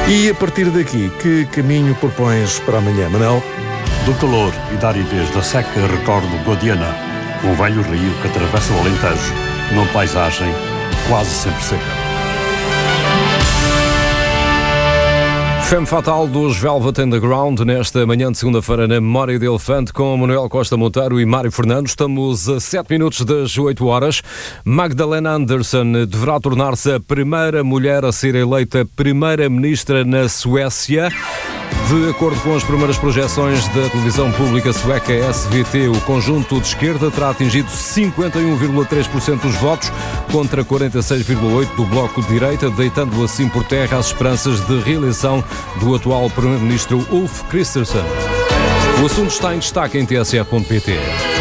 E a partir daqui, que caminho propões para amanhã, Manel? Do calor e da aridez da seca recordo Guadiana, um velho rio que atravessa o Alentejo, numa paisagem quase sempre seca. Femme Fatal dos Velvet Underground, nesta manhã de segunda-feira na Memória de Elefante, com Manuel Costa Monteiro e Mário Fernando. Estamos a 7 minutos das 8 horas. Magdalena Andersson deverá tornar-se a primeira mulher a ser eleita primeira-ministra na Suécia. De acordo com as primeiras projeções da televisão pública sueca SVT, o conjunto de esquerda terá atingido 51,3% dos votos contra 46,8% do bloco de direita, deitando assim por terra as esperanças de reeleição do atual primeiro-ministro Ulf Kristersson. O assunto está em destaque em tsf.pt.